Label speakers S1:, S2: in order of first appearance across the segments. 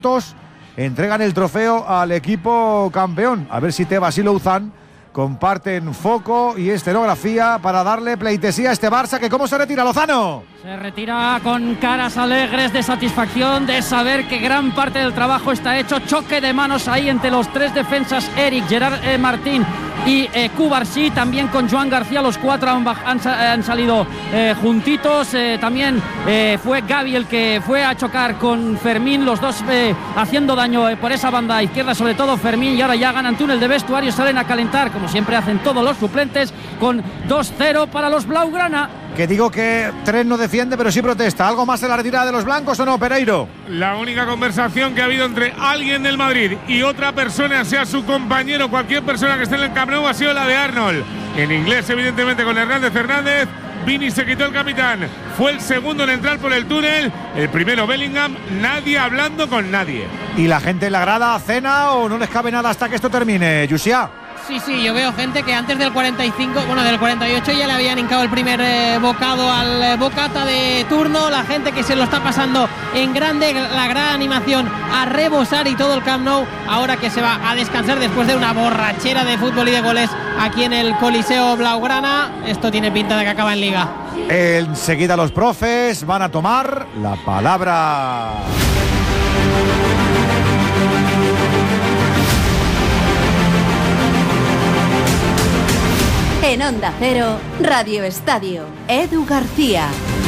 S1: entregan el trofeo al equipo campeón. A ver si Tebas y Louzán comparten foco y escenografía para darle pleitesía a este Barça, que ¿cómo se retira Lozano?
S2: Se retira con caras alegres de satisfacción, de saber que gran parte del trabajo está hecho. Choque de manos ahí entre los tres defensas, Eric, Gerard Martín y Cubarsí, también con Joan García. Los cuatro han salido juntitos. También fue Gavi el que fue a chocar con Fermín, los dos haciendo daño por esa banda izquierda, sobre todo Fermín, y ahora ya ganan túnel de vestuario, salen a calentar como siempre hacen todos los suplentes, con 2-0 para los Blaugrana.
S1: Que digo que Tren no defiende, pero sí protesta. ¿Algo más en la retirada de los blancos o no, Pereiro?
S3: La única conversación que ha habido entre alguien del Madrid y otra persona, sea su compañero, cualquier persona que esté en el Camp Nou, ha sido la de Arnold. En inglés, evidentemente, con Hernández Fernández. Vini se quitó el capitán. Fue el segundo en entrar por el túnel. El primero Bellingham. Nadie hablando con nadie.
S1: ¿Y la gente en la grada cena o no les cabe nada hasta que esto termine, Yusia?
S4: Sí, yo veo gente que antes del 45, bueno, del 48 ya le habían hincado el primer bocado al bocata de turno. La gente que se lo está pasando en grande, la gran animación a rebosar y todo el Camp Nou, ahora que se va a descansar después de una borrachera de fútbol y de goles aquí en el Coliseo Blaugrana. Esto tiene pinta de que acaba en Liga.
S1: Enseguida los profes van a tomar la palabra.
S5: En Onda Cero, Radio Estadio, Edu García.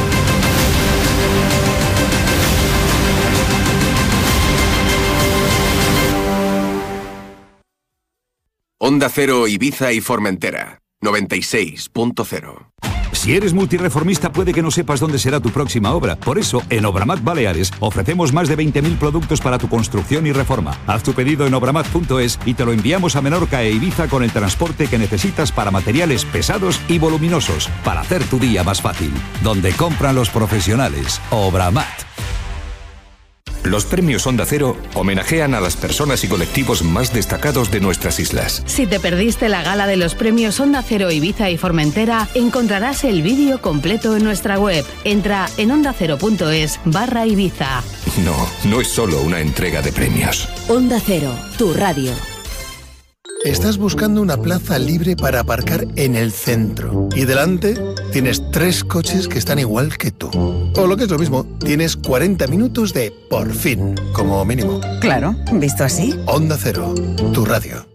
S6: Onda Cero, Ibiza y Formentera, 96.0.
S7: Si eres multireformista puede que no sepas dónde será tu próxima obra. Por eso, en Obramat Baleares ofrecemos más de 20.000 productos para tu construcción y reforma. Haz tu pedido en obramat.es y te lo enviamos a Menorca e Ibiza con el transporte que necesitas para materiales pesados y voluminosos, para hacer tu día más fácil. Donde compran los profesionales. Obramat.
S8: Los premios Onda Cero homenajean a las personas y colectivos más destacados de nuestras islas.
S9: Si te perdiste la gala de los premios Onda Cero Ibiza y Formentera, encontrarás el vídeo completo en nuestra web. Entra en ondacero.es/Ibiza.
S8: No es solo una entrega de premios.
S5: Onda Cero, tu radio.
S10: Estás buscando una plaza libre para aparcar en el centro y delante tienes 3 coches que están igual que tú. O lo que es lo mismo, tienes 40 minutos de por fin, como mínimo.
S11: Claro, visto así.
S10: Onda Cero, tu radio.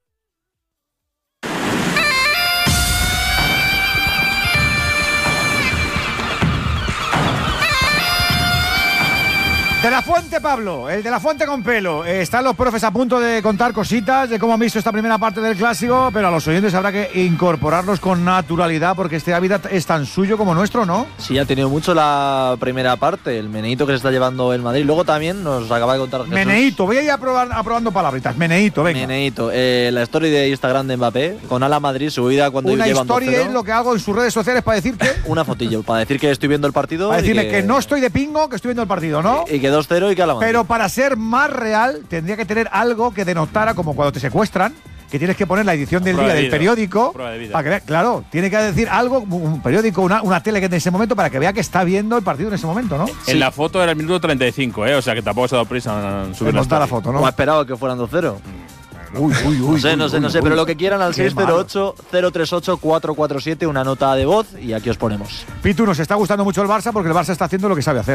S1: De la Fuente, Pablo, el de la Fuente con pelo. Están los profes a punto de contar cositas de cómo han visto esta primera parte del clásico, pero a los oyentes habrá que incorporarlos con naturalidad porque este hábitat es tan suyo como nuestro, ¿no?
S12: Sí, ha tenido mucho la primera parte, el meneíto que se está llevando el Madrid. Luego también nos acaba de contar Jesús.
S1: Meneíto, voy a ir aprobando palabritas. Meneíto, venga.
S12: Meneíto, la story de Instagram de Mbappé con Ala Madrid subida cuando llevan 2-0. Una
S1: story es lo que hago en sus redes sociales para decir que…
S12: Una fotillo, para decir que estoy viendo el partido.
S1: Para decirle que no estoy de pingo, que estoy viendo el partido, ¿no?
S12: Y que 2-0 y que Ala Madrid.
S1: Pero para ser más real, tendría que tener algo que denotara, como cuando te secuestran, que tienes que poner la edición del día del periódico. Para que, claro, tiene que decir algo, un periódico, una tele que en ese momento, para que vea que está viendo el partido en ese momento, ¿no?
S13: En la foto era el minuto 35, o sea que tampoco se ha dado prisa en subir
S1: la foto, ¿no?
S12: O ha esperado que fueran 2-0. No sé, pero lo que quieran al 608-038-447, una nota de voz y aquí os ponemos.
S1: Pitu, nos está gustando mucho el Barça porque el Barça está haciendo lo que sabe hacer.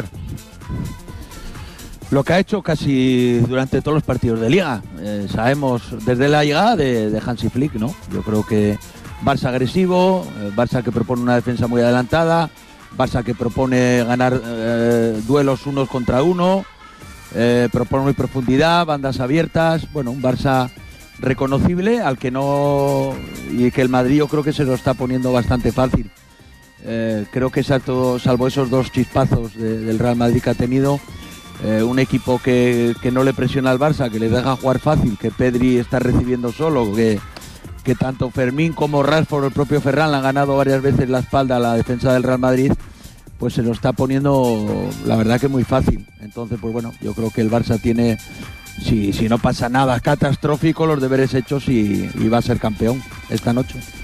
S14: Lo que ha hecho casi durante todos los partidos de Liga. Sabemos desde la llegada de Hansi Flick, ¿no? Yo creo que Barça agresivo, Barça que propone una defensa muy adelantada, Barça que propone ganar duelos unos contra uno, propone muy profundidad, bandas abiertas. Bueno, un Barça reconocible al que no… y que el Madrid yo creo que se lo está poniendo bastante fácil. Creo que salvo esos 2 chispazos del Real Madrid que ha tenido… un equipo que no le presiona al Barça, que le deja jugar fácil, que Pedri está recibiendo solo, que tanto Fermín como Rashford, el propio Ferran, le han ganado varias veces la espalda a la defensa del Real Madrid, pues se lo está poniendo, la verdad que muy fácil. Entonces, pues bueno, yo creo que el Barça tiene, si no pasa nada catastrófico, los deberes hechos y va a ser campeón esta noche.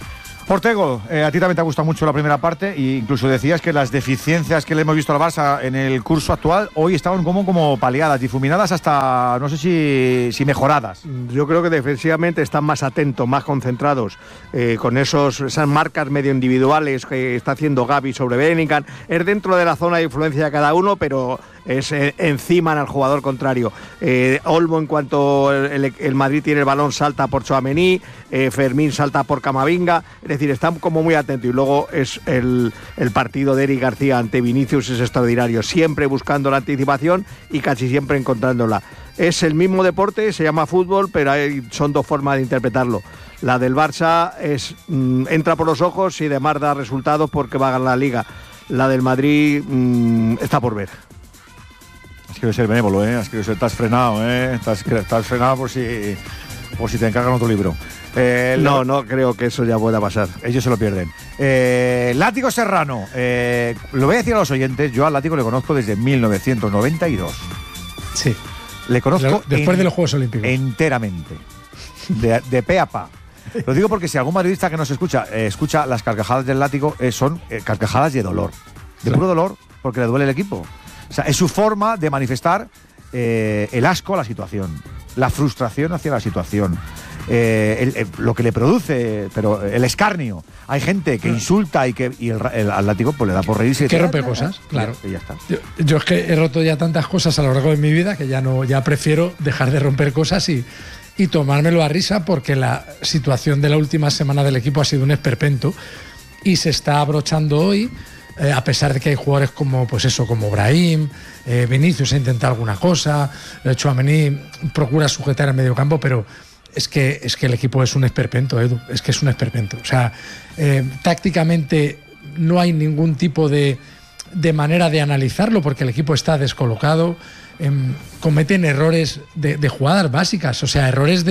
S1: Ortego, a ti también te ha gustado mucho la primera parte e incluso decías que las deficiencias que le hemos visto al Barça en el curso actual hoy estaban como paliadas, difuminadas hasta, no sé si mejoradas.
S11: Yo creo que defensivamente están más atentos, más concentrados, con esas marcas medio individuales que está haciendo Gavi sobre Bellingham. Es dentro de la zona de influencia de cada uno, pero es encima al jugador contrario. Olmo, en cuanto el Madrid tiene el balón, salta por Tchouaméni, Fermín salta por Camavinga, es decir, están como muy atentos. Y luego es el partido de Eric García ante Vinicius es extraordinario, siempre buscando la anticipación y casi siempre encontrándola. Es el mismo deporte, se llama fútbol, pero son dos formas de interpretarlo. La del Barça entra por los ojos y además da resultados porque va a ganar la Liga. La del Madrid está por ver.
S1: Has querido ser benévolo, has querido ser, estás frenado, estás frenado por si te encargan otro libro.
S11: No creo que eso ya pueda pasar.
S1: Ellos se lo pierden. Látigo Serrano, lo voy a decir a los oyentes, yo al Látigo le conozco desde 1992.
S15: Sí.
S1: Le conozco
S15: después de los Juegos Olímpicos.
S1: Enteramente. De pe a pa. Lo digo porque si algún madridista que nos escucha las carcajadas del Látigo, son carcajadas de dolor. De puro dolor, porque le duele el equipo. O sea, es su forma de manifestar el asco a la situación, la frustración hacia la situación, lo que le produce, pero el escarnio. Hay gente que insulta y el Atlético pues le da por reírse.
S15: Que rompe cosas, claro.
S1: Y ya está.
S15: Yo es que he roto ya tantas cosas a lo largo de mi vida que ya prefiero dejar de romper cosas y tomármelo a risa, porque la situación de la última semana del equipo ha sido un esperpento y se está abrochando hoy. A pesar de que hay jugadores como Brahim, Vinicius intenta alguna cosa, Tchouaméni procura sujetar el medio campo, pero es que el equipo es un esperpento, Edu, es que es un esperpento. O sea, tácticamente no hay ningún tipo de manera de analizarlo porque el equipo está descolocado, cometen errores de jugadas básicas, o sea, errores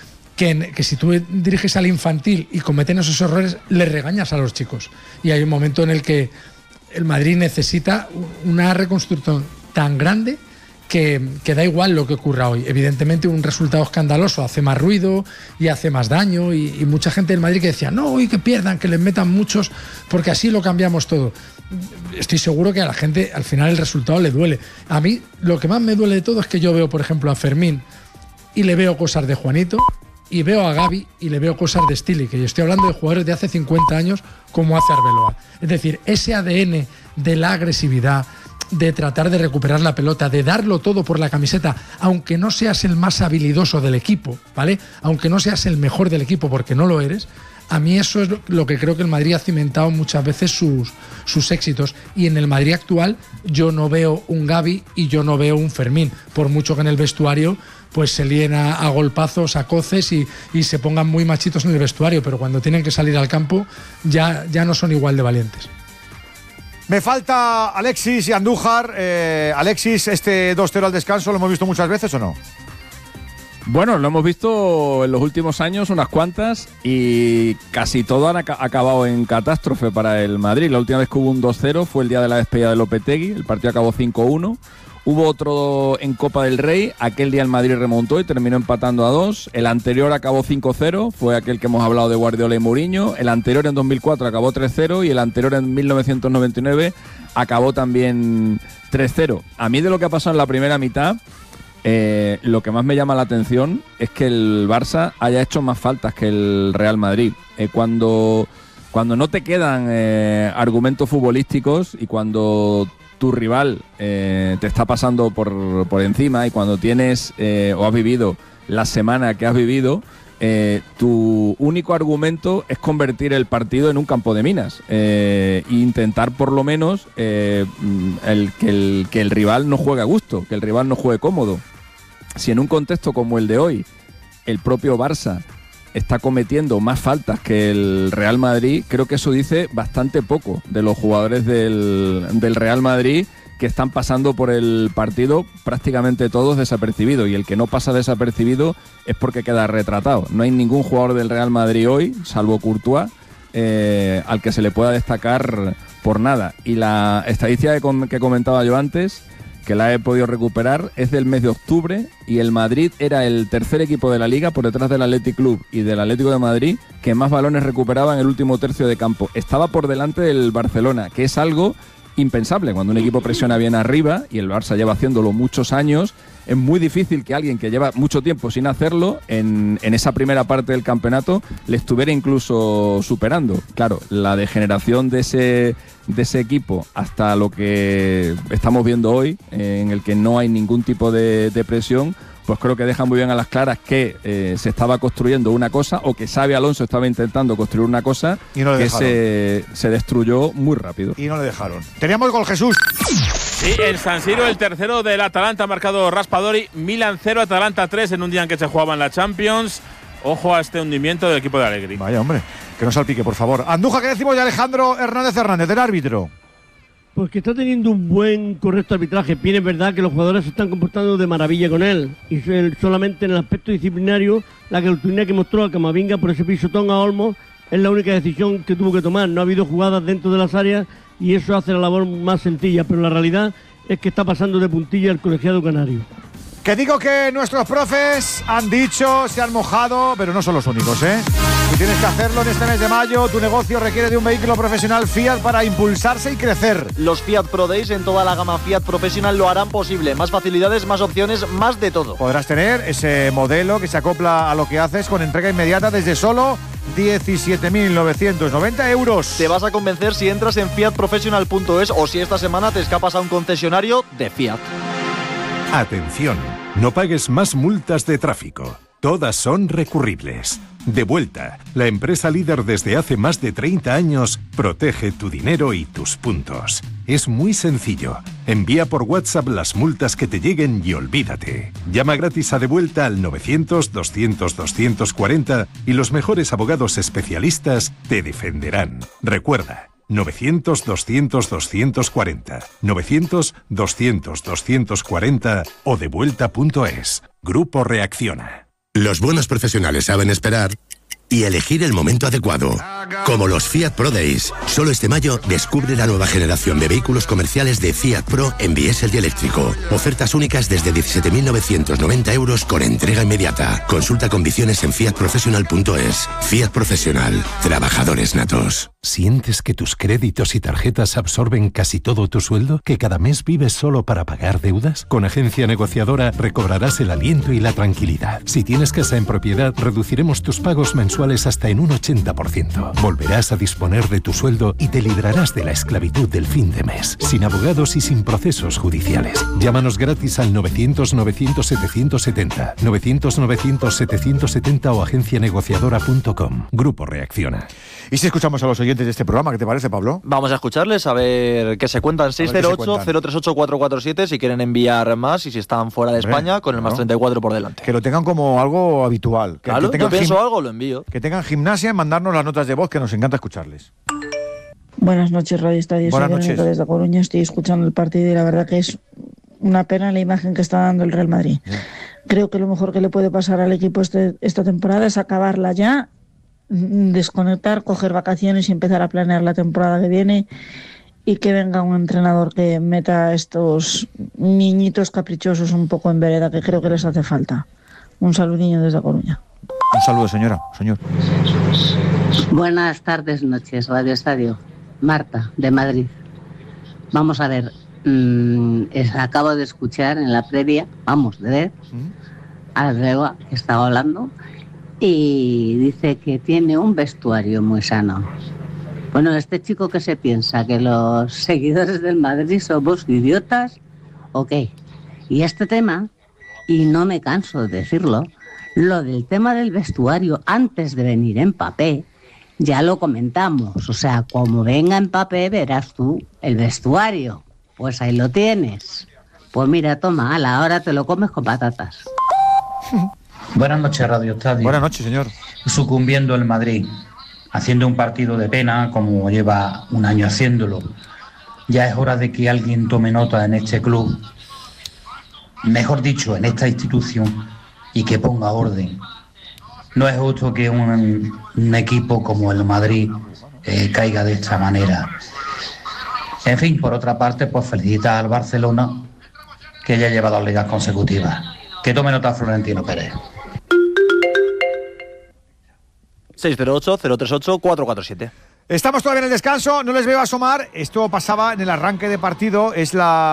S15: que si tú diriges al infantil y cometen esos errores, le regañas a los chicos. Y hay un momento en el que el Madrid necesita una reconstrucción tan grande que da igual lo que ocurra hoy. Evidentemente un resultado escandaloso hace más ruido y hace más daño y mucha gente del Madrid que decía no, y que pierdan, que les metan muchos porque así lo cambiamos todo. Estoy seguro que a la gente al final el resultado le duele. A mí lo que más me duele de todo es que yo veo, por ejemplo, a Fermín y le veo cosas de Juanito, y veo a Gavi y le veo cosas de Stili, que yo estoy hablando de jugadores de hace 50 años como hace Arbeloa. Es decir, ese ADN de la agresividad, de tratar de recuperar la pelota, de darlo todo por la camiseta, aunque no seas el más habilidoso del equipo, ¿vale? Aunque no seas el mejor del equipo, porque no lo eres. A mí eso es lo que creo que el Madrid ha cimentado muchas veces sus éxitos. Y en el Madrid actual yo no veo un Gavi y yo no veo un Fermín, por mucho que en el vestuario pues se líen a golpazos, a coces y se pongan muy machitos en el vestuario, pero cuando tienen que salir al campo ya no son igual de valientes.
S1: Me falta Alexis y Andújar. Alexis, este 2-0 al descanso, ¿lo hemos visto muchas veces o no?
S13: Bueno, lo hemos visto en los últimos años unas cuantas y casi todo han acabado en catástrofe para el Madrid. La última vez que hubo un 2-0 fue el día de la despedida de Lopetegui, el partido acabó 5-1. Hubo otro en Copa del Rey, aquel día el Madrid remontó y terminó empatando a 2. El anterior acabó 5-0, fue aquel que hemos hablado de Guardiola y Mourinho. El anterior en 2004 acabó 3-0 y el anterior en 1999 acabó también 3-0. A mí de lo que ha pasado en la primera mitad, lo que más me llama la atención es que el Barça haya hecho más faltas que el Real Madrid. Cuando no te quedan argumentos futbolísticos y cuando tu rival te está pasando por encima y cuando tienes o has vivido la semana que has vivido, tu único argumento es convertir el partido en un campo de minas e intentar por lo menos que el rival no juegue a gusto, que el rival no juegue cómodo. Si en un contexto como el de hoy el propio Barça está cometiendo más faltas que el Real Madrid, creo que eso dice bastante poco de los jugadores del Real Madrid, que están pasando por el partido prácticamente todos desapercibidos, y el que no pasa desapercibido es porque queda retratado. No hay ningún jugador del Real Madrid hoy, salvo Courtois, al que se le pueda destacar por nada. Y la estadística que comentaba yo antes, que la he podido recuperar, es del mes de octubre y el Madrid era el tercer equipo de la Liga por detrás del Athletic Club y del Atlético de Madrid que más balones recuperaba en el último tercio de campo. Estaba por delante del Barcelona, que es algo impensable. Cuando un equipo presiona bien arriba, y el Barça lleva haciéndolo muchos años, es muy difícil que alguien que lleva mucho tiempo sin hacerlo, en esa primera parte del campeonato, le estuviera incluso superando. Claro, la degeneración de ese equipo hasta lo que estamos viendo hoy, en el que no hay ningún tipo de presión, pues creo que deja muy bien a las claras que se estaba construyendo una cosa, o que Xabi Alonso estaba intentando construir una cosa
S1: y no
S13: que se destruyó muy rápido.
S1: Y no le dejaron. Teníamos gol, Jesús.
S16: Sí, en San Siro el tercero del Atalanta ha marcado Raspadori. Milan 0, Atalanta 3 en un día en que se jugaba en la Champions. Ojo a este hundimiento del equipo de Allegri.
S1: Vaya, hombre, que no salpique, por favor. Andújar, ¿qué decimos de Alejandro Hernández, del árbitro?
S17: Pues que está teniendo un buen, correcto arbitraje. Bien, es verdad que los jugadores se están comportando de maravilla con él. Y solamente en el aspecto disciplinario, la cartulina que mostró a Camavinga por ese pisotón a Olmo es la única decisión que tuvo que tomar. No ha habido jugadas dentro de las áreas y eso hace la labor más sencilla. Pero la realidad es que está pasando de puntilla el colegiado canario.
S1: Que digo que nuestros profes han dicho, se han mojado, pero no son los únicos, ¿eh? Tú tienes que hacerlo en este mes de mayo. Tu negocio requiere de un vehículo profesional Fiat para impulsarse y crecer.
S12: Los Fiat Pro Days en toda la gama Fiat Professional lo harán posible. Más facilidades, más opciones, más de todo.
S1: Podrás tener ese modelo que se acopla a lo que haces con entrega inmediata desde solo 17.990 euros.
S12: Te vas a convencer si entras en fiatprofessional.es o si esta semana te escapas a un concesionario de Fiat.
S18: Atención, no pagues más multas de tráfico. Todas son recurribles. Devuelta, la empresa líder desde hace más de 30 años, protege tu dinero y tus puntos. Es muy sencillo. Envía por WhatsApp las multas que te lleguen y olvídate. Llama gratis a Devuelta al 900-200-240 y los mejores abogados especialistas te defenderán. Recuerda, 900-200-240, 900-200-240 o devuelta.es. Grupo Reacciona.
S19: Los buenos profesionales saben esperar y elegir el momento adecuado. Como los Fiat Pro Days. Solo este mayo descubre la nueva generación de vehículos comerciales de Fiat Pro en diésel y eléctrico. Ofertas únicas desde 17.990 euros con entrega inmediata. Consulta condiciones en fiatprofessional.es. Fiat Professional. Trabajadores natos.
S18: ¿Sientes que tus créditos y tarjetas absorben casi todo tu sueldo? ¿Que cada mes vives solo para pagar deudas? Con Agencia Negociadora recobrarás el aliento y la tranquilidad. Si tienes casa en propiedad, reduciremos tus pagos mensuales hasta en un 80%. Volverás a disponer de tu sueldo y te librarás de la esclavitud del fin de mes, sin abogados y sin procesos judiciales. Llámanos gratis al 900-900-770, 900-900-770 o agencianegociadora.com. Grupo Reacciona.
S1: ¿Y si escuchamos a los oyentes de este programa? ¿Qué te parece, Pablo?
S12: Vamos a escucharles, a ver qué se cuentan. 608-038-447 si quieren enviar más y si están fuera de España, con el más 34 por delante.
S1: Que lo tengan como algo habitual.
S12: Claro, yo pienso algo, lo envío.
S1: Que tengan gimnasia en mandarnos las notas de voz, que nos encanta escucharles.
S20: Buenas noches, Radio Estadio.
S1: Buenas noches.
S20: Desde Coruña estoy escuchando el partido y la verdad que es una pena la imagen que está dando el Real Madrid. Creo que lo mejor que le puede pasar al equipo esta temporada es acabarla ya, desconectar, coger vacaciones y empezar a planear la temporada que viene, y que venga un entrenador que meta a estos niñitos caprichosos un poco en vereda, que creo que les hace falta. Un saludinho desde Coruña.
S1: Un saludo, señor.
S21: Buenas tardes, noches, Radio Estadio. Marta, de Madrid. Vamos a ver, acabo de escuchar en la previa, de ver, a Reba, que estaba hablando, y dice que tiene un vestuario muy sano. Bueno, este chico, ¿qué se piensa? ¿Que los seguidores del Madrid somos idiotas o qué? Y este tema, y no me canso de decirlo, lo del tema del vestuario antes de venir Mbappé, ya lo comentamos. O sea, como venga Mbappé, verás tú el vestuario. Pues ahí lo tienes. Pues mira, toma, ahora te lo comes con patatas.
S22: Buenas noches, Radio Estadio.
S1: Buenas noches, señor.
S22: Sucumbiendo el Madrid, haciendo un partido de pena como lleva un año haciéndolo. Ya es hora de que alguien tome nota en este club, mejor dicho, en esta institución, y que ponga orden. No es justo que un equipo como el Madrid caiga de esta manera. En fin, por otra parte, pues felicitar al Barcelona que ya lleva 2 ligas consecutivas. Que tome nota Florentino Pérez.
S12: 608-038-447.
S1: Estamos todavía en el descanso, no les veo asomar. Esto pasaba en el arranque de partido. Es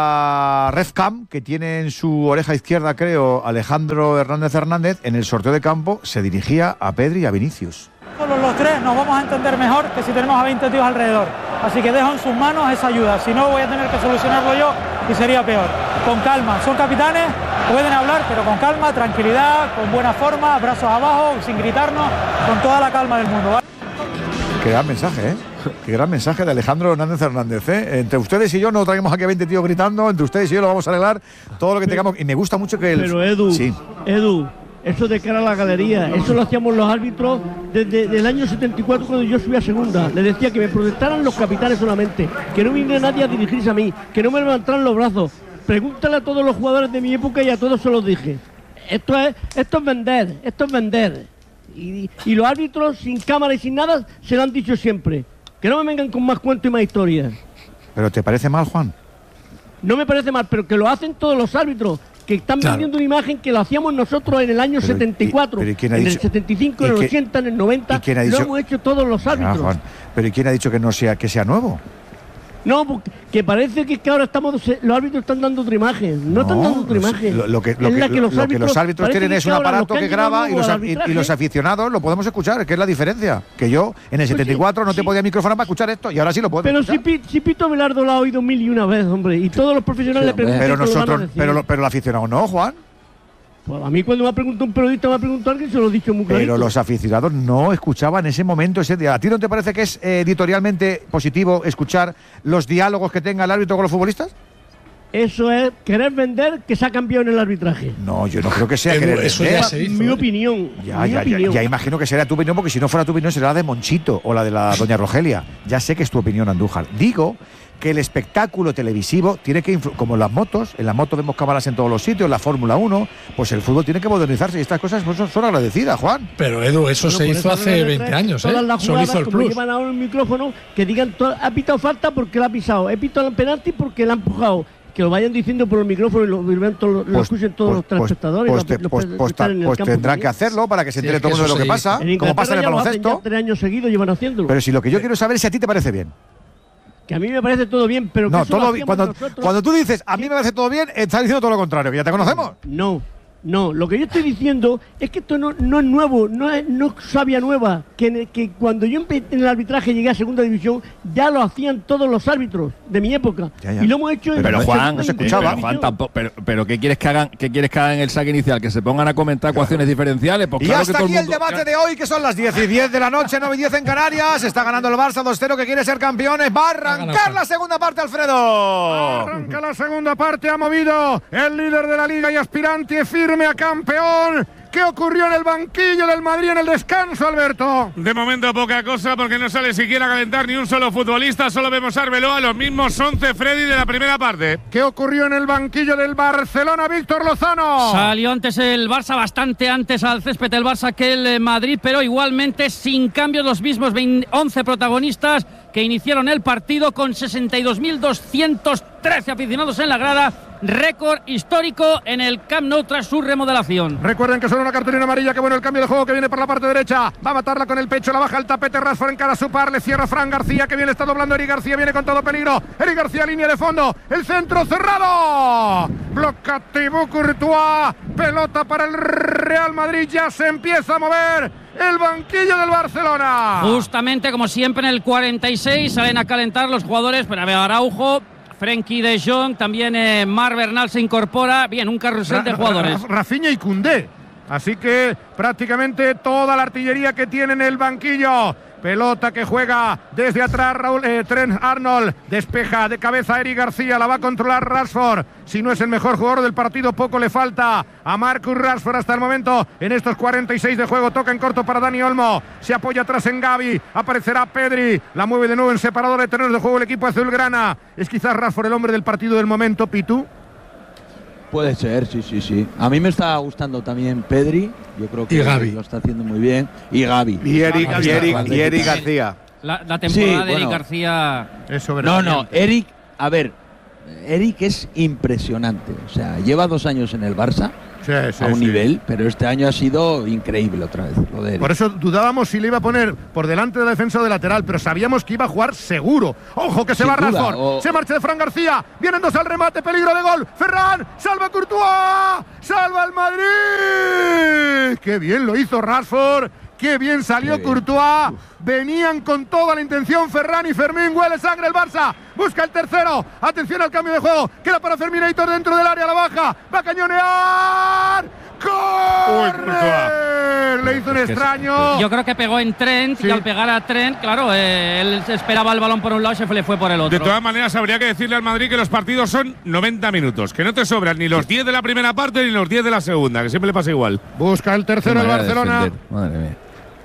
S1: la RefCam que tiene en su oreja izquierda, creo, Alejandro Hernández. En el sorteo de campo se dirigía a Pedri y a Vinicius.
S2: Solo los tres nos vamos a entender mejor que si tenemos a 20 tíos alrededor. Así que dejo en sus manos esa ayuda. Si no, voy a tener que solucionarlo yo y sería peor. Con calma. Son capitanes, pueden hablar, pero con calma, tranquilidad, con buena forma, brazos abajo, sin gritarnos, con toda la calma del mundo, ¿vale?
S1: Qué gran mensaje, ¿eh? Qué gran mensaje de Alejandro Hernández, ¿eh? Entre ustedes y yo no traemos aquí a 20 tíos gritando, entre ustedes y yo lo vamos a arreglar todo lo que tengamos. Y me gusta mucho que
S17: Pero Edu,
S1: sí.
S17: Edu, eso de cara a la galería, eso lo hacíamos los árbitros desde el año 74 cuando yo subí a segunda. Les decía que me protestaran los capitanes solamente, que no viniera nadie a dirigirse a mí, que no me levantaran los brazos. Pregúntale a todos los jugadores de mi época y a todos se los dije. Esto es vender, esto es vender. Y los árbitros sin cámara y sin nada se lo han dicho siempre. Que no me vengan con más cuentos y más historias.
S1: ¿Pero te parece mal, Juan?
S17: No me parece mal, pero que lo hacen todos los árbitros. Que están vendiendo una imagen que lo hacíamos nosotros en el año 74, en el 75, en el 80, en el 90. Lo hemos hecho todos los árbitros.
S1: Juan, pero ¿y quién ha dicho que no sea nuevo?
S17: No, porque que parece que ahora los árbitros están dando otra imagen. No están dando otra imagen.
S1: Lo que los árbitros tienen es un aparato que graba y los aficionados lo podemos escuchar, que es la diferencia. Que yo en el 74 no te podía microfonar para escuchar esto y ahora sí lo puedo.
S17: Pero si Pito Velardo lo ha oído 1001 veces, hombre, y todos los profesionales le preguntan.
S1: Pero nosotros, pero el aficionado no, Juan.
S17: Pues a mí cuando me ha preguntado un periodista, me ha preguntado alguien, se lo he dicho muy clarito.
S1: Pero los aficionados no escuchaban en ese momento, ese día. ¿A ti no te parece que es editorialmente positivo escuchar los diálogos que tenga el árbitro con los futbolistas?
S17: Eso es querer vender que se ha cambiado en el arbitraje.
S1: No, yo no creo que sea querer
S17: eso
S1: vender.
S17: Ya se hizo, mi opinión.
S1: Ya imagino que será tu opinión, porque si no fuera tu opinión será la de Monchito o la de la doña Rogelia. Ya sé que es tu opinión, Andújar. Digo que el espectáculo televisivo tiene que influir, como las motos, en las motos vemos cámaras en todos los sitios, la Fórmula 1, pues el fútbol tiene que modernizarse y estas cosas pues, son agradecidas, Juan.
S15: Pero Edu, eso se hizo hace 20 años, ¿eh?
S17: Todas las
S15: Solo
S17: jugadas,
S15: hizo el
S17: como
S15: plus.
S17: llevan ahora el micrófono, que digan, ha pitado falta porque la ha pisado, he pitado el penalti porque la ha empujado. Que lo vayan diciendo por el micrófono y lo escuchen todos los telespectadores.
S1: Pues tendrán que hacerlo para que se entere todo el mundo de lo que pasa, como pasa en el baloncesto.
S17: Ya 3 años seguidos llevan haciéndolo.
S1: Pero si lo que yo quiero saber es si a ti te parece bien.
S17: Que a mí me parece todo bien, pero
S1: no,
S17: que eso
S1: todo bien. Cuando tú dices a mí me parece todo bien, estás diciendo todo lo contrario, que ya te conocemos.
S17: No, lo que yo estoy diciendo es que esto no es nuevo, no es savia nueva. Que cuando yo empecé en el arbitraje llegué a segunda división, ya lo hacían todos los árbitros de mi época. Ya. Y lo hemos hecho en
S13: pero Juan,
S1: no se escuchaba.
S13: Pero Juan tampoco, pero ¿qué quieres que hagan? ¿Qué quieres que hagan en el saque inicial? ¿Que se pongan a comentar ecuaciones diferenciales? Pues
S1: y
S13: claro,
S1: hasta
S13: que
S1: aquí el debate de hoy, que son las 10:10 de la noche, 9:10 en Canarias. Está ganando el Barça 2-0, que quiere ser campeones. Va a arrancar la segunda parte, Alfredo.
S11: Arranca la segunda parte, ha movido el líder de la liga y aspirante firme a campeón. ¿Qué ocurrió en el banquillo del Madrid en el descanso, Alberto?
S3: De momento poca cosa, porque no sale siquiera a calentar ni un solo futbolista. Solo vemos a Arbeloa, los mismos 11 Freddy de la primera parte.
S11: ¿Qué ocurrió en el banquillo del Barcelona, Víctor Lozano?
S23: Salió antes el Barça, bastante antes al césped el Barça que el Madrid, pero igualmente sin cambios, los mismos 11 protagonistas que iniciaron el partido con 62.213 aficionados en la grada. Récord histórico en el Camp Nou tras su remodelación.
S11: Recuerden que son una cartulina amarilla. Que bueno el cambio de juego que viene por la parte derecha. Va a matarla con el pecho, la baja el tapete. Rashford en cara a su par, le cierra Fran García. Que bien le está doblando Eric García, viene con todo peligro. Eric García, línea de fondo. El centro cerrado. Bloca Thibaut Courtois. Pelota para el Real Madrid. Ya se empieza a mover el banquillo del Barcelona.
S23: Justamente como siempre en el 46 salen a calentar los jugadores. Pero a ver, Araujo, Frenkie de Jong, también Marc Bernal se incorpora. Bien, un carrusel de jugadores.
S11: Rafinha y Koundé. Así que prácticamente toda la artillería que tiene en el banquillo. Pelota que juega desde atrás Trent Arnold. Despeja de cabeza Eric García. La va a controlar Rashford. Si no es el mejor jugador del partido, poco le falta a Marcus Rashford hasta el momento. En estos 46 de juego, toca en corto para Dani Olmo. Se apoya atrás en Gavi. Aparecerá Pedri. La mueve de nuevo en separador de terrenos de juego el equipo azulgrana. ¿Es quizás Rashford el hombre del partido del momento, Pitu?
S14: Puede ser, sí. A mí me está gustando también Pedri. Yo creo que
S15: Gavi
S14: lo está haciendo muy bien. Y Gavi.
S11: Y Eric García.
S23: La temporada de Eric García.
S14: No, Eric, a ver, Eric es impresionante. O sea, lleva 2 años en el Barça a un nivel, pero este año ha sido increíble otra vez. Lo de Eric.
S4: Por eso dudábamos si le iba a poner por delante de la defensa o de lateral, pero sabíamos que iba a jugar seguro. ¡Ojo que se va Rashford! Se marcha de Fran García. Vienen 2 al remate, peligro de gol. Ferran, salva Courtois. ¡Salva el Madrid! ¡Qué bien lo hizo Rashford! ¡Qué bien salió Courtois! Venían con toda la intención Ferran y Fermín. Huele sangre el Barça. Busca el tercero. Atención al cambio de juego. Queda para Ferminator dentro del área. La baja. Va a cañonear. ¡Corre! Le hizo un extraño.
S23: Yo creo que pegó en Trent y al pegar a Trent, claro, él esperaba el balón por un lado y se le fue por el otro.
S3: De todas maneras, habría que decirle al Madrid que los partidos son 90 minutos. Que no te sobran ni los 10 de la primera parte ni los 10 de la segunda. Que siempre le pasa igual.
S4: Busca el tercero el Barcelona.
S13: Madre mía.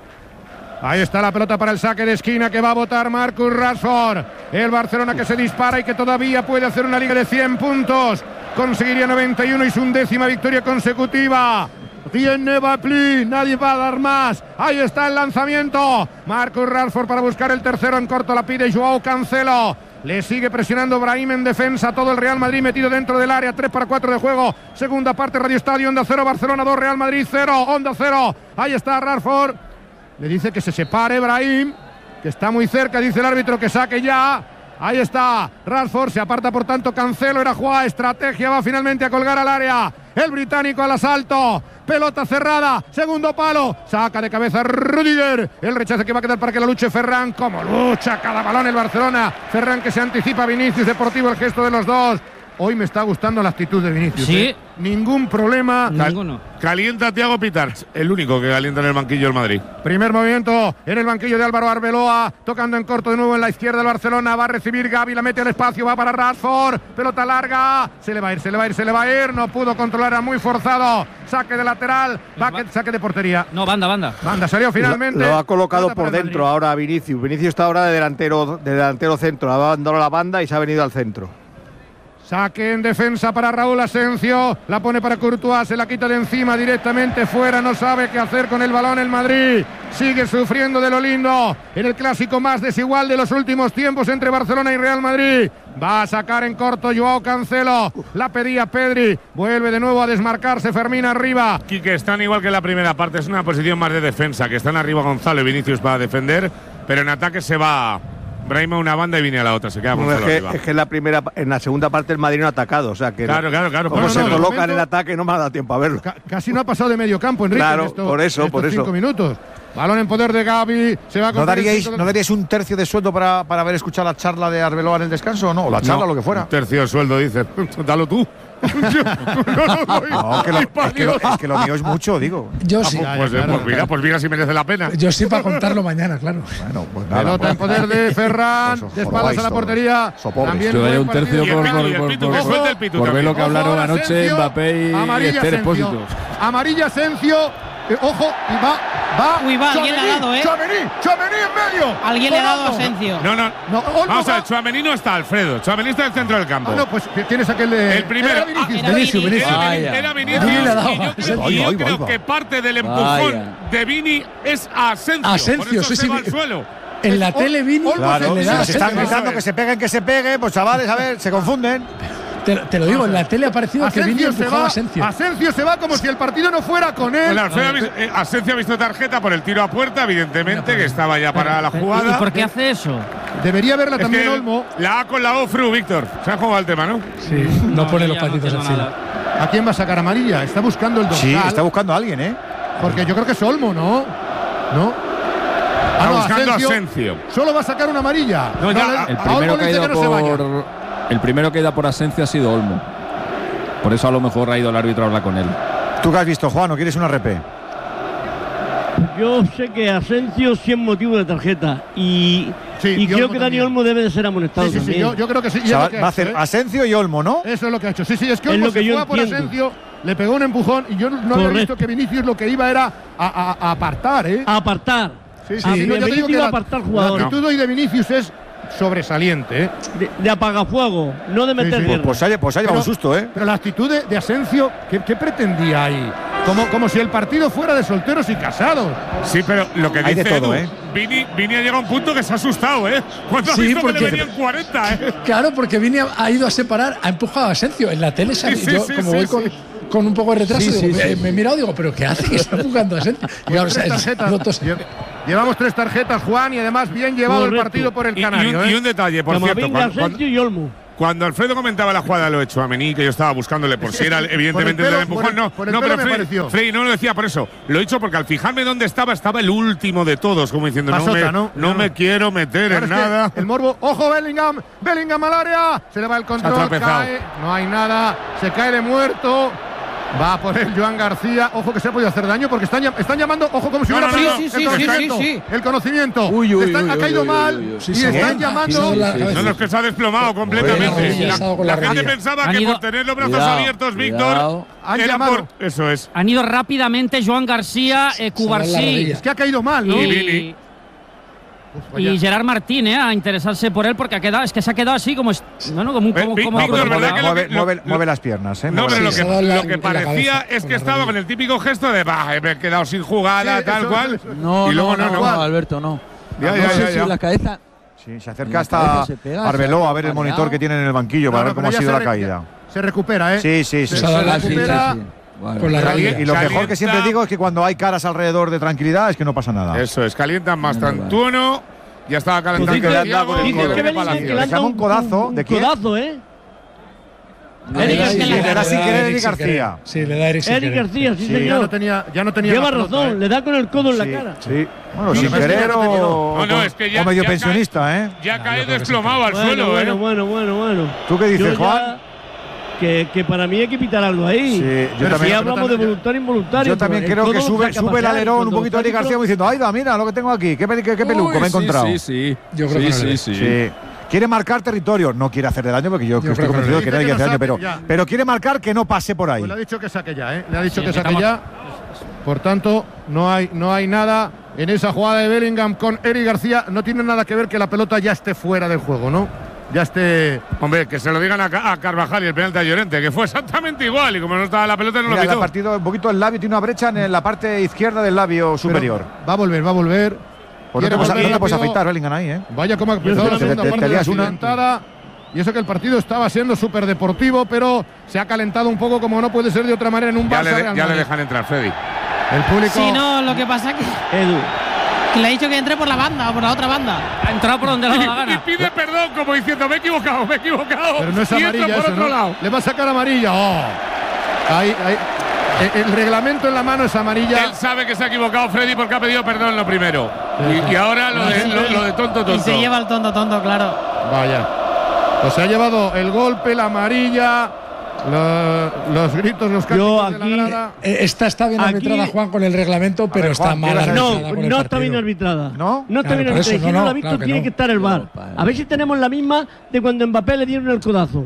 S4: Ahí está la pelota para el saque de esquina que va a botar Marcus Rashford. El Barcelona que se dispara y que todavía puede hacer una liga de 100 puntos. Conseguiría 91 y su 11ª victoria consecutiva. Tiene Bapli, nadie va a dar más. Ahí está el lanzamiento. Marcus Rashford para buscar el tercero en corto. La pide Joao Cancelo. Le sigue presionando Brahim en defensa. Todo el Real Madrid metido dentro del área. 3-4 de juego. Segunda parte, Radio Estadio. Onda 0, Barcelona 2, Real Madrid 0. Onda 0. Ahí está Rashford. Le dice que se separe Brahim, que está muy cerca, dice el árbitro que saque ya. Ahí está Rashford, se aparta por tanto Cancelo, era jugada, estrategia, va finalmente a colgar al área. El británico al asalto, pelota cerrada, segundo palo, saca de cabeza Rudiger. El rechazo que va a quedar para que la luche Ferran, como lucha cada balón el Barcelona. Ferran que se anticipa a Vinicius, deportivo el gesto de los dos. Hoy me está gustando la actitud de Vinicius.
S23: Sí.
S4: Ningún problema.
S23: Ninguno.
S3: Calienta a Thiago Pitart, el único que calienta en el banquillo del Madrid.
S4: Primer movimiento en el banquillo de Álvaro Arbeloa, tocando en corto de nuevo en la izquierda del Barcelona. Va a recibir Gavi, la mete al espacio, va para Rashford. Pelota larga, se le va a ir. No pudo controlar, era muy forzado. Saque de lateral, saque de portería.
S23: No, banda.
S4: Banda, salió finalmente.
S11: Lo ha colocado por dentro ahora Vinicius. Vinicius está ahora de delantero centro. Ha abandonado la banda y se ha venido al centro.
S4: Saque en defensa para Raúl Asensio. La pone para Courtois. Se la quita de encima directamente fuera. No sabe qué hacer con el balón el Madrid. Sigue sufriendo de lo lindo. En el clásico más desigual de los últimos tiempos entre Barcelona y Real Madrid. Va a sacar en corto Joao Cancelo. La pedía Pedri. Vuelve de nuevo a desmarcarse Fermín arriba.
S3: Quique, están igual que en la primera parte. Es una posición más de defensa. Que están arriba Gonzalo y Vinicius para defender. Pero en ataque se va Brahim a una banda y viene a la otra, se queda Gonzalo arriba.
S11: Es que en la segunda parte el Madrid no ha atacado, o sea que
S3: claro.
S11: Como se coloca en el ataque no me ha dado tiempo a verlo.
S4: Casi no ha pasado de medio campo, Enrique.
S11: Claro, por eso.
S4: 5 minutos. Balón en poder de Gavi. Se va a
S1: ¿No daríais un tercio de sueldo para haber escuchado la charla de Arbeloa en el descanso o no? O la charla, lo que fuera.
S3: Un tercio de sueldo, dices. Dalo tú.
S1: Es que lo mío es mucho, digo.
S15: Yo sí.
S3: Pues mira si merece la pena.
S15: Yo sí, para contarlo mañana, claro.
S1: Bueno, pues nada.
S4: Pelota en poder de Ferran, de espaldas a la portería.
S13: También un tercio por ver lo que hablaron anoche Mbappé y Esther Expósito.
S4: Amarilla Asensio. Ojo, y va.
S23: Uy, va, alguien le ha dado,
S4: Tchouaméni en medio.
S23: Alguien le ha dado a Asensio.
S3: No. Vamos a ver, Tchouaméni no está, Alfredo. Tchouaméni está en el centro del campo.
S4: No, pues tienes aquel de.
S3: El primero.
S4: Era Vinicius.
S3: Era Vinicius. Yo creo que parte del empujón de Vini es a Asensio. Por eso se va al suelo.
S15: En la tele Vini
S1: le da. Se están gritando que se peguen. Pues chavales, a ver, se confunden.
S15: Te lo digo, en la tele ha parecido que Vini empujaba a Asensio.
S4: Asensio se va como si el partido no fuera con él.
S3: Asensio ha visto tarjeta por el tiro a puerta, evidentemente, que estaba ya para la jugada.
S23: ¿Y por qué hace eso?
S4: Debería verla también Olmo.
S3: La A con la O, Fru, Víctor. Se ha jugado el tema, ¿no?
S15: Sí, no pone los patitos encima.
S4: ¿A quién va a sacar amarilla? Está buscando el dorsal.
S1: Sí, está buscando a alguien, ¿eh?
S4: Porque yo creo que es Olmo, ¿no?
S3: Está buscando a Asensio.
S4: Solo va a sacar una amarilla.
S13: El primero que ha ido por Asensio ha sido Olmo. Por eso a lo mejor ha ido el árbitro a hablar con él.
S1: ¿Tú qué has visto, Juan, o quieres una RP?
S17: Yo sé que Asensio sí es motivo de tarjeta. Y creo que Dani Olmo debe de ser amonestado también.
S4: Yo creo que sí.
S1: O sea, va a hacer Asensio y Olmo, ¿no?
S4: Eso es lo que ha hecho. Sí, es que Olmo se fue por Asensio, le pegó un empujón y yo no había visto que Vinicius lo que iba era a apartar, ¿eh?
S17: A apartar.
S4: Sí. Yo te digo que la actitud hoy de Vinicius es sobresaliente, ¿eh?
S17: De apagafuego, no de meter piernas.
S1: Pues ha llevado un susto, ¿eh?
S4: Pero la actitud de Asensio, ¿qué pretendía ahí? Como si el partido fuera de solteros y casados.
S3: Sí, pero lo que
S1: Hay
S3: dice
S1: de todo,
S3: Edu, Vini ha llegado a un punto que se ha asustado, ¿eh? Cuando ha visto que le venían 40, ¿eh?
S15: Claro, porque Vini ha ido a separar, ha empujado a Asencio. En la tele voy con un poco de retraso, me he mirado y digo, ¿pero qué hace? Que está empujando a Asencio.
S4: Llevamos 3 tarjetas, Juan, y además bien llevado el partido por el canario.
S3: Y un detalle, por cierto. Cuando Alfredo comentaba la jugada, lo he hecho a Mení, que yo estaba buscándole por si era evidentemente el empujón. No, pero Freddy no lo decía por eso. Lo he dicho porque al fijarme dónde estaba el último de todos, como diciendo, no me quiero meter en nada.
S4: El morbo, ojo Bellingham al área, se le va el control, cae, no hay nada, se cae de muerto. Va por el Joan García. Ojo que se ha podido hacer daño porque están llamando. Ojo como si hubiera perdido el conocimiento. Ha caído mal y están llamando.
S3: No, es que se ha desplomado completamente. La gente pensaba que por tener los brazos abiertos, Víctor, era por… Eso es.
S23: Han ido rápidamente Joan García, Cubarsí.
S4: Es que ha caído mal, ¿no?
S23: Y Gerard Martín, a interesarse por él porque se ha quedado así como
S1: mueve las piernas,
S3: No, pero lo que parecía es que estaba con el típico gesto de me he quedado sin jugada, tal cual.
S14: No, Alberto, no.
S3: Ya.
S14: La cabeza.
S1: Sí, se acerca hasta Arbeló a ver el monitor que tiene en el banquillo para ver cómo ha sido la caída.
S4: Se recupera,
S1: Sí.
S4: Se recupera.
S15: Con la
S1: y lo mejor que siempre digo es que cuando hay caras alrededor de tranquilidad es que no pasa nada.
S3: Eso es, calientan más Tantuono. Ya estaba calentando.
S1: Le llama un codazo. ¿De quién?
S23: Le
S1: da sin querer Eric García.
S15: Sí, le da Eric
S17: García, sí, señor.
S4: Ya no tenía
S17: Lleva razón, le da con el codo en la cara.
S1: Sí. Bueno, sin querer o medio pensionista,
S3: Ya cae desplomado al suelo,
S17: Bueno.
S1: ¿Tú qué dices, Juan?
S17: Que para mí hay que pitar algo ahí.
S1: Sí, yo también.
S17: Si hablamos de voluntario involuntario.
S1: Yo también creo que sube el alerón un poquito a Eric García diciendo, ¡ay, mira lo que tengo aquí! ¡Qué peluco me he encontrado!
S13: Sí.
S1: Yo creo que sí. Quiere marcar territorio, no quiere hacer daño porque yo estoy convencido de que nadie quiere hacer daño, pero quiere marcar que no pase por ahí.
S4: Pues le ha dicho que saque ya, Le ha dicho que saque ya. Por tanto, no hay nada en esa jugada de Bellingham con Eric García. No tiene nada que ver que la pelota ya esté fuera del juego, ¿no?
S3: Hombre, que se lo digan a Carvajal y el penalti a Llorente, que fue exactamente igual y como no estaba la pelota no lo pitó.
S1: Le ha partido un poquito el labio, tiene una brecha en la parte izquierda del labio superior.
S4: Va a volver.
S1: Pues no te puedes afeitar, Bellingham ahí,
S4: Vaya como ha empezado la segunda parte accidentada. Y eso que el partido estaba siendo súper deportivo, pero se ha calentado un poco como no puede ser de otra manera en un Barça.
S3: Ya le dejan entrar, Freddy.
S4: El público…
S6: Sí, no, lo que pasa es que… Que le ha dicho que entre por la banda o por la otra banda.
S23: Ha entrado por donde le da la gana.
S3: Y pide perdón como diciendo, me he equivocado.
S4: Pero no es amarilla,
S3: y entra por otro lado.
S4: Le va a sacar amarilla. El reglamento en la mano es amarilla.
S3: Él sabe que se ha equivocado, Freddy, porque ha pedido perdón lo primero. Y ahora lo de tonto.
S6: Y se lleva el tonto, claro.
S4: Vaya. Pues se ha llevado el golpe, la amarilla… Los gritos, los cánticos de la grada.
S15: Esta está bien arbitrada, Juan, con el reglamento, pero está mal arbitrada.
S17: No está bien arbitrada.
S15: ¿No?
S17: No está bien arbitrada. Si no lo ha visto, tiene que estar el VAR. A ver si tenemos la misma de cuando Mbappé le dieron el codazo.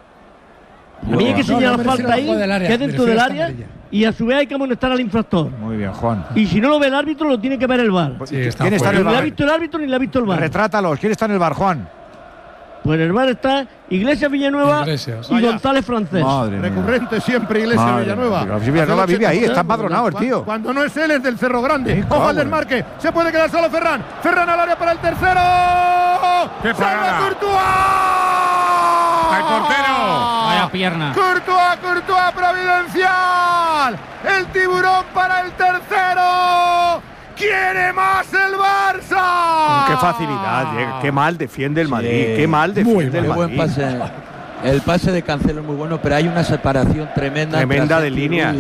S17: A mí hay que señalar falta ahí, que es dentro del área, y a su vez hay que amonestar al infractor.
S1: Muy bien, Juan.
S17: Y si no lo ve el árbitro, lo tiene que ver el VAR.
S1: ¿Quién está en el VAR?
S17: Ni le ha visto el árbitro ni le ha visto el VAR.
S1: Retrátalos. ¿Quién está en el VAR, Juan?
S17: Pues en el VAR está Iglesias Villanueva y González Francés.
S4: Recurrente siempre Iglesias Villanueva.
S1: Villanueva vive ahí, está empadronado el tío.
S4: Cuando no es él, es del Cerro Grande. Ojo al desmarque. Se puede quedar solo Ferran. Ferran al área para el tercero.
S3: ¡Qué parada!
S4: Courtois!
S3: ¡Al portero!
S23: Vaya pierna.
S4: Courtois providencial. El tiburón para el tercero. ¡Quiere más el Barça!
S11: ¡Qué facilidad! ¡Qué mal defiende el Madrid! ¡Qué mal defiende el Madrid!
S14: Buen pase. El pase de Cancelo es muy bueno, pero hay una separación tremenda
S11: de líneas.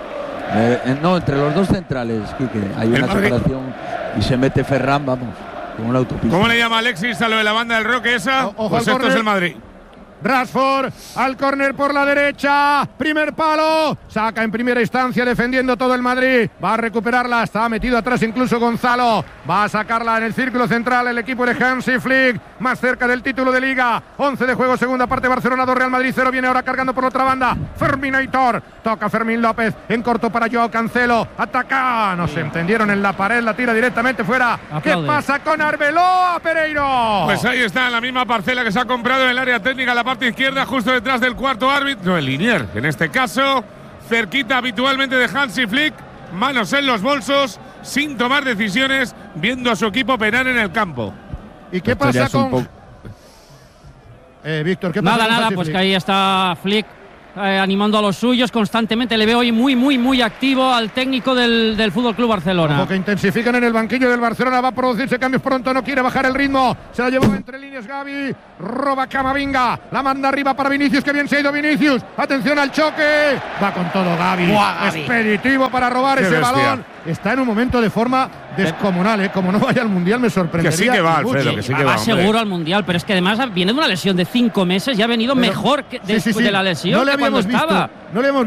S14: No, entre los dos centrales, Quique. Hay una separación y se mete Ferran, vamos, con una autopista.
S3: ¿Cómo le llama Alexis a lo de la banda del Roque esa? Pues esto es el Madrid.
S4: Rashford al córner por la derecha, primer palo, saca en primera instancia defendiendo todo el Madrid, va a recuperarla, está metido atrás incluso Gonzalo, va a sacarla en el círculo central el equipo de Hansi Flick, más cerca del título de Liga, 11 de juego, segunda parte, Barcelona 2, Real Madrid 0, viene ahora cargando por la otra banda, Ferminator, toca Fermín López, en corto para Joao Cancelo, ataca, no se entendieron en la pared, la tira directamente fuera. ¿Qué pasa con Arbeloa, Pereiro?
S3: Pues ahí está, en la misma parcela que se ha comprado en el área técnica, la parte izquierda, justo detrás del cuarto árbitro, el Linier, en este caso, cerquita habitualmente de Hansi Flick, manos en los bolsos, sin tomar decisiones, viendo a su equipo penar en el campo.
S4: ¿Y qué pasa con Víctor? ¿Qué pasa?
S23: Nada, pues que ahí está Flick animando a los suyos constantemente. Le veo hoy muy activo al técnico del FC Barcelona.
S4: Ojo que intensifican en el banquillo del Barcelona. Va a producirse cambios pronto, no quiere bajar el ritmo. Se la llevó entre líneas Gavi. Roba Camavinga. La manda arriba para Vinicius. Que bien se ha ido Vinicius. Atención al choque. Va con todo Gavi. Expeditivo para robar ese balón. Está en un momento de forma descomunal, Como no vaya al Mundial me sorprendería.
S3: Que sí que va, Alfredo, que sí que va.
S23: Seguro al Mundial, pero es que además viene de una lesión de 5 meses y ha venido mejor que después de la lesión.
S4: No le habíamos visto.